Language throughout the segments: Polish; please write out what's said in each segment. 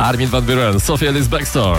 Armin van Buuren, Sophia Ellis Bextor.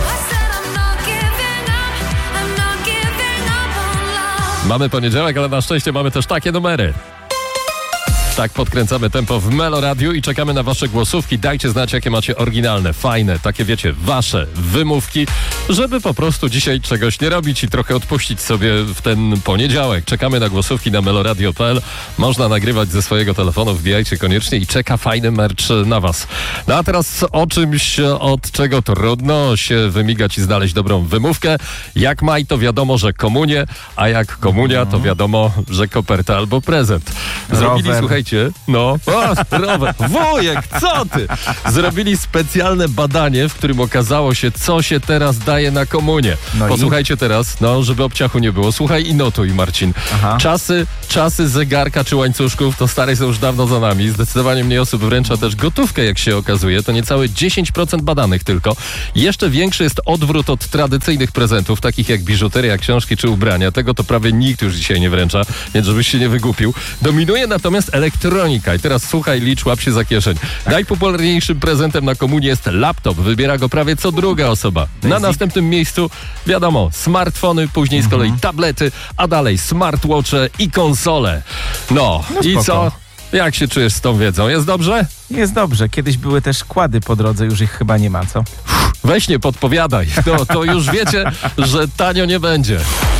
Mamy poniedziałek, ale na szczęście mamy też takie numery. Tak podkręcamy tempo w Melo Radio i czekamy na wasze głosówki. Dajcie znać, jakie macie oryginalne, fajne, takie wiecie, wasze wymówki, żeby po prostu dzisiaj czegoś nie robić i trochę odpuścić sobie w ten poniedziałek. Czekamy na głosówki na meloradio.pl. Można nagrywać ze swojego telefonu, wbijajcie koniecznie i czeka fajny merch na was. No a teraz o czymś, od czego trudno się wymigać i znaleźć dobrą wymówkę. Jak maj, to wiadomo, że komunie, a jak komunia, to wiadomo, że koperta albo prezent. Zrobili, słuchajcie, rower. Wujek, co ty? Zrobili specjalne badanie, w którym okazało się, co się teraz daje na komunię. Posłuchajcie teraz, żeby obciachu nie było. Słuchaj i notuj, Marcin. Czasy zegarka czy łańcuszków to stare są już dawno za nami. Zdecydowanie mniej osób wręcza też gotówkę, jak się okazuje. To niecałe 10% badanych tylko. Jeszcze większy jest odwrót od tradycyjnych prezentów, takich jak biżuteria, książki czy ubrania. Tego to prawie nikt już dzisiaj nie wręcza, więc żebyś się nie wygłupił. Dominuje natomiast elektronika. I teraz słuchaj, licz, łap się za kieszeń. Najpopularniejszym prezentem na komunię jest laptop. Wybiera go prawie co druga osoba. Na następnym miejscu, wiadomo, smartfony, później z kolei tablety, a dalej smartwatche i konsole. I co? Jak się czujesz z tą wiedzą? Jest dobrze? Jest dobrze. Kiedyś były też kłady po drodze, już ich chyba nie ma, co? Weź nie podpowiadaj. To już wiecie, że tanio nie będzie.